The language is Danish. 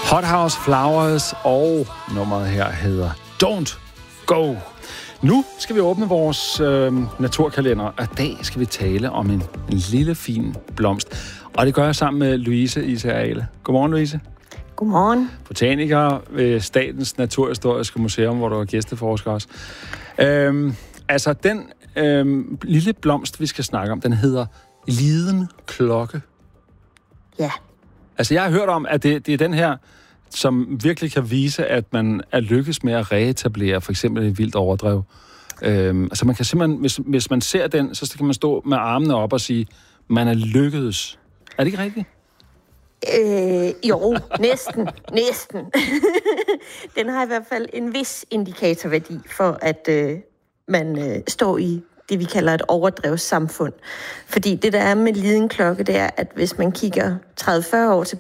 Hothouse Flowers, og nummeret her hedder Don't Go. Nu skal vi åbne vores naturkalender, og i dag skal vi tale om en lille, fin blomst. Og det gør jeg sammen med Louise Isaale. Godmorgen, Louise. Godmorgen. Botaniker ved Statens Naturhistoriske Museum, hvor du er gæsteforsker også. Altså, den lille blomst, vi skal snakke om, den hedder lidenklokke. Ja. Altså, jeg har hørt om, at det er den her, som virkelig kan vise, at man er lykkes med at reetablere for eksempel et vildt overdrev. Altså, man kan simpelthen, hvis man ser den, så kan man stå med armene op og sige, man er lykkedes. Er det ikke rigtigt? Jo, næsten. Den har i hvert fald en vis indikatorværdi for, at man står i det, vi kalder et overdrevssamfund. Fordi det, der er med lidenklokke, det er, at hvis man kigger 30-40 år